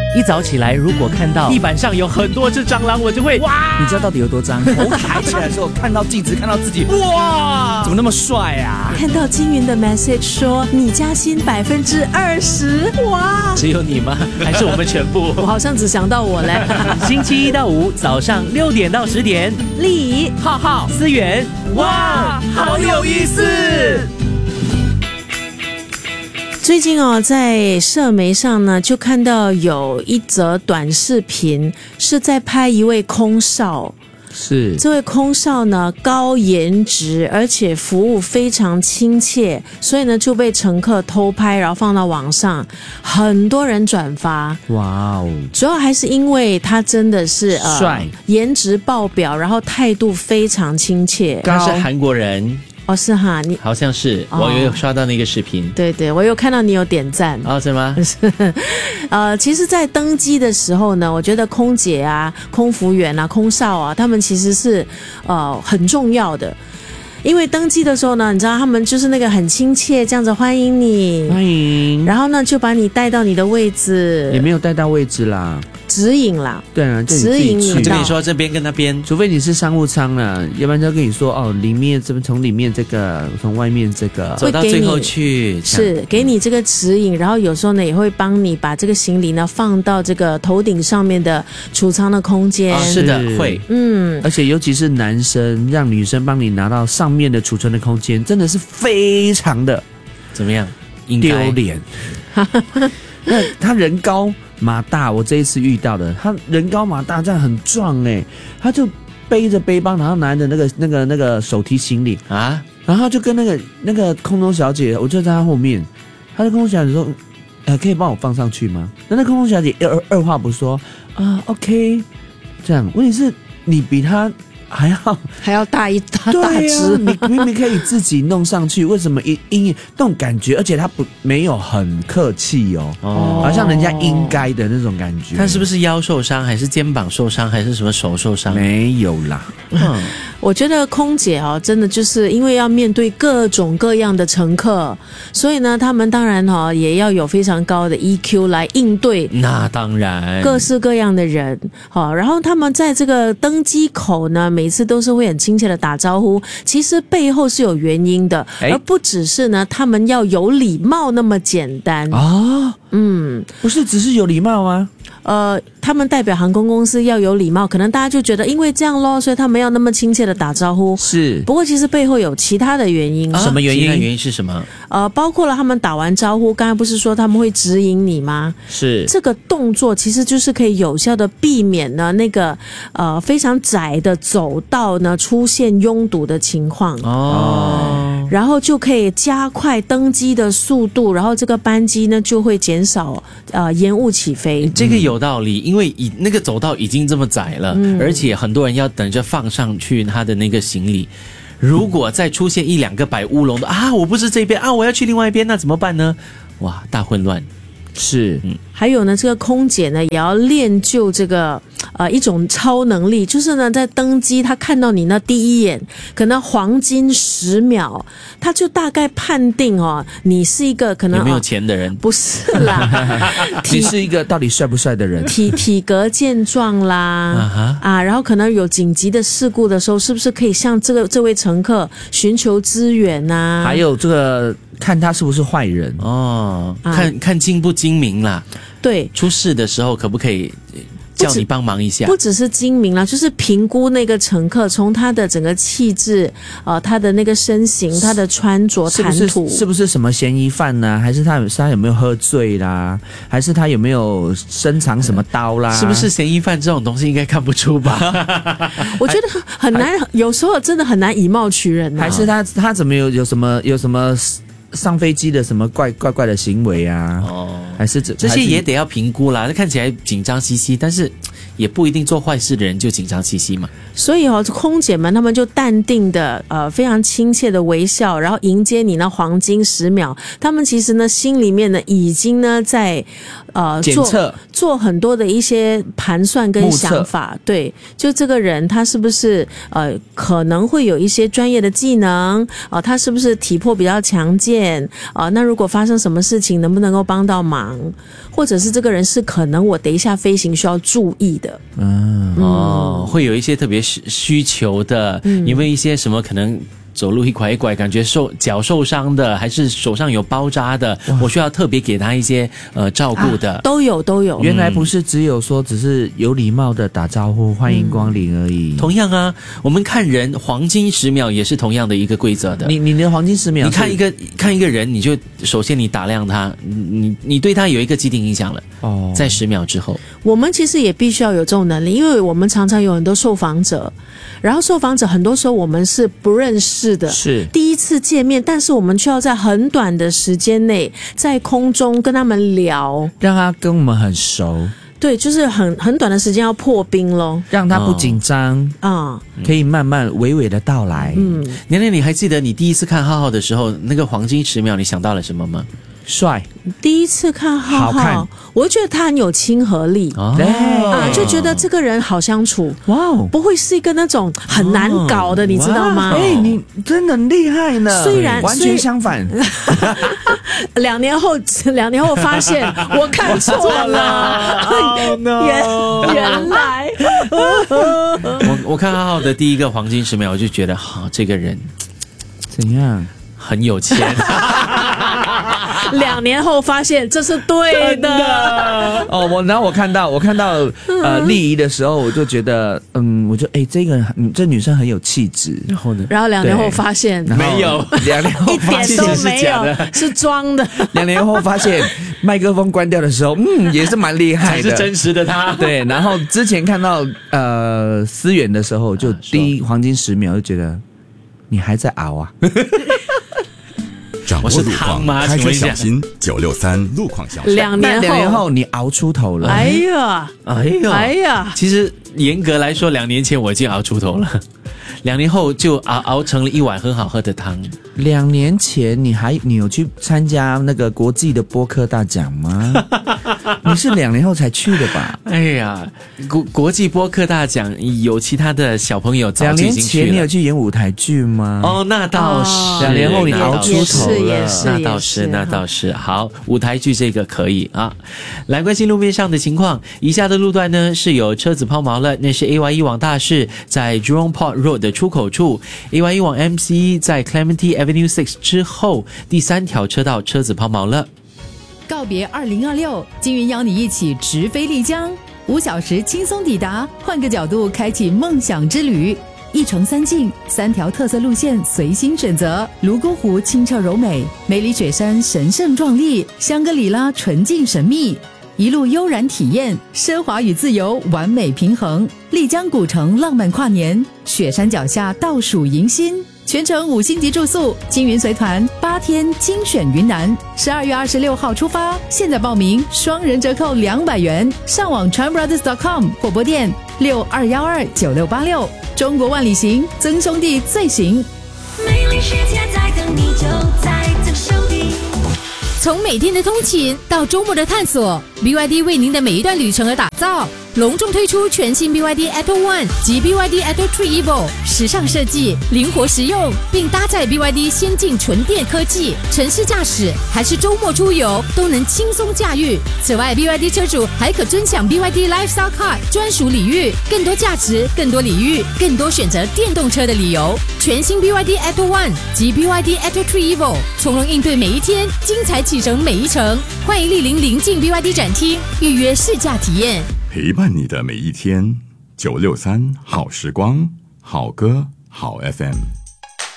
一早起来，如果看到地板上有很多只蟑螂，我就会哇！ 你知道到底有多脏？头抬起来的时候，看到镜子，看到自己，哇，怎么那么帅啊？ 看到金云的 message 说你加薪20%，哇！ 只有你吗？还是我们全部？ 我好像只想到我嘞。 星期一到五早上6点到10点， 丽浩浩、思源，哇，好有意思！ 最近在社媒上呢，就看到有一则短视频，是在拍一位空少。 是这位空少呢，高颜值，而且服务非常亲切，所以呢就被乘客偷拍，然后放到网上，很多人转发。 哇哦！ 主要还是因为他真的是帅， 颜值爆表，然后态度非常亲切。 他是韩国人。 哦，是哈，你好像是，我有刷到那个视频。 对对，我有看到你有点赞。 哦，是吗？ 其实在登机的时候呢，我觉得空姐啊、空服员啊、空少啊，他们其实是很重要的。因为登机的时候呢，你知道他们就是那个很亲切，这样子欢迎你， 欢迎， 然后呢就把你带到你的位置， 也没有带到位置啦， 指引啦， 对啊， 指引你， 就跟你说这边跟那边， 除非你是商务舱啦，要不然就跟你说哦，里面这边从里面这个，从外面这个， 走到最后去， 是给你这个指引，然后有时候呢也会帮你把这个行李呢放到这个头顶上面的储藏的空间。 是的，会， 而且尤其是男生，让女生帮你拿到上面的储存的空间，真的是非常的怎么样？ 丢脸。那他人高马大，我这一次遇到的，他人高马大，这样很壮哎，他就背着背包，然后拿着那个手提行李啊，然后就跟那个空中小姐，我就在他后面，他的空中小姐说，可以帮我放上去吗？那空中小姐二话不说啊 ，OK， 这样，问题是你比他还要大只，对啊，你明明可以自己弄上去，为什么那种感觉？而且他没有很客气哦，好像人家应该的那种感觉。 他是不是腰受伤，还是肩膀受伤，还是什么手受伤？ 没有啦。 我觉得空姐真的就是因为要面对各种各样的乘客，所以呢，他们当然也要有非常高的 EQ 来应对。 那当然， 各式各样的人，然后他们在这个登机口呢，每次都是会很亲切的打招呼。其实背后是有原因的，而不只是呢，他们要有礼貌那么简单啊。不是只是有礼貌吗？ 他们代表航空公司要有礼貌，可能大家就觉得因为这样咯，所以他们要那么亲切的打招呼。 是， 不过其实背后有其他的原因。 什么原因？原因是什么？ 包括了他们打完招呼，刚才不是说他们会指引你吗？ 是， 这个动作其实就是可以有效的避免呢那个非常窄的走道呢出现拥堵的情况。然后就可以加快登机的速度，然后这个班机呢就会减少延误起飞。 这个有道理，因为那个走道已经这么窄了，而且很多人要等着放上去他的那个行李。如果再出现1-2个摆乌龙的我不是这边我要去另外一边，那怎么办呢？哇，大混乱。 是， 还有呢，这个空姐呢也要练就这个一种超能力，就是呢在登机，他看到你那第一眼，可能黄金10秒，他就大概判定你是一个可能有没有钱的人， 不是啦， 你是一个到底帅不帅的人， 体格健壮啦，然后可能有紧急的事故的时候，是不是可以向这位乘客寻求支援啊？ 还有这个看他是不是坏人看精不精明啦。 对， 出事的时候可不可以叫你帮忙一下？ 不只是精明啦，就是评估那个乘客，从他的整个气质，他的那个身形，他的穿着谈吐， 是不是什么嫌疑犯呢？还是他有没有喝醉啦？还是他有没有深藏什么刀啦？ 是不是嫌疑犯这种东西应该看不出吧？ 我觉得很难，有时候真的很难以貌取人还是他怎么有什么？上飞机的什么怪的行为啊？还是这些也得要评估啦。看起来紧张兮兮，但是也不一定做坏事的人就紧张兮兮嘛。 所以空姐们她们就淡定的非常亲切的微笑，然后迎接你那黄金10秒。她们其实呢心里面呢已经呢在做很多的一些盘算跟想法。对，就这个人他是不是可能会有一些专业的技能他是不是体魄比较强健那如果发生什么事情能不能够帮到忙，或者是这个人是可能我等一下飞行需要注意的。 会有一些特别需求的，有没有一些什么可能走路一拐一拐，感觉脚受伤的，还是手上有包扎的，我需要特别给他一些照顾的， 都有。 原来不是只有说只是有礼貌的打招呼欢迎光临而已。 同样啊，我们看人黄金10秒也是同样的一个规则的。 你的黄金10秒， 你看一个人，你就首先你打量他，你对他有一个既定印象了。在10秒之后， 我们其实也必须要有这种能力，因为我们常常有很多受访者，然后受访者很多时候我们是不认识的， 是第一次见面，但是我们却要在很短的时间内在空中跟他们聊， 让他跟我们很熟。 对，就是很短的时间要破冰咯， 让他不紧张可以慢慢娓娓的道来。 娘娘，你还记得你第一次看浩浩的时候，那个黄金10秒，你想到了什么吗？ 帅。 第一次看浩浩，我就觉得他很有亲和力就觉得这个人好相处，不会是一个那种很难搞的，你知道吗？ 你真的很厉害呢。 虽然完全相反。 2年后发现我看错了。原来我看浩浩的第一个黄金10秒，我就觉得这个人怎样很有钱。 2年后发现这是对的。 然后我看到丽仪的时候，我就觉得我就这女生很有气质。 然后2年后发现没有 ，2年后发现一点都没有，是装的。 2年后发现麦克风关掉的时候，也是蛮厉害的， 才是真实的他。 对，然后之前看到思远的时候，就第一黄金10秒就觉得你还在熬啊。 掌握路况，开车小心。963路况消息。 2 年后你熬出头了。 哎呀！ 其实严格来说，2年前我已经熬出头了。2年后就熬成了一碗很好喝的汤。 2年前你有去参加那个国际的播客大奖吗？你是2年后才去的吧？ 哎呀，国际播客大奖有其他的小朋友早就已经去了。2年前你有去演舞台剧吗？ 那倒是。 2年后你熬出头了， 那倒是。好，舞台剧这个可以啊。来关心路面上的情况，以下的路段呢是有车子抛锚了，那是 AYE 往大市在 Jurong Port Road 的出口处 ，AYE 往 MC 在 Clementi Avenue 6之后第3条车道车子抛锚了。 告别2026，金云邀你一起直飞丽江，5小时轻松抵达，换个角度开启梦想之旅。1城3境，3条特色路线随心选择。泸沽湖清澈柔美，梅里雪山神圣壮丽，香格里拉纯净神秘。一路悠然体验，奢华与自由完美平衡。丽江古城浪漫跨年，雪山脚下倒数迎新，全程5星级住宿，金云随团8天精选云南，12月26号出发，现在报名双人折扣200元，上网 tranbrothers.com 或拨电62129686。中国万里行，曾兄弟最行。 美丽世界在等你，就在这手里。 从每天的通勤到周末的探索， BYD 为您的每一段旅程而打造。隆重推出全新 BYD Atto One 及 BYD Atto 3 Evo， 时尚设计，灵活实用，并搭载 BYD 先进纯电科技，城市驾驶还是周末出游都能轻松驾驭。此外 BYD 车主还可尊享 BYD Lifestyle Card 专属礼遇，更多价值，更多礼遇，更多选择电动车的理由。全新 BYD Atto One 及 BYD Atto 3 Evo， 从容应对每一天，精彩启程每一程。欢迎莅临邻近 BYD 展厅，预约试驾体验。 陪伴你的每一天，963好时光，好歌好 FM。